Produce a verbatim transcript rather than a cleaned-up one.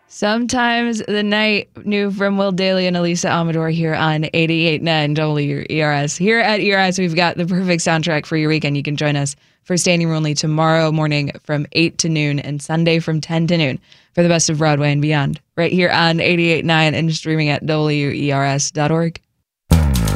Sometimes the Night, new from Will Daly and Elisa Amador here on eighty-eight point nine W E R S. Here at E R S, we've got the perfect soundtrack for your weekend. You can join us for Standing Room Only tomorrow morning from eight to noon and Sunday from ten to noon for the best of Broadway and beyond. Right here on eighty-eight point nine and streaming at W E R S dot org.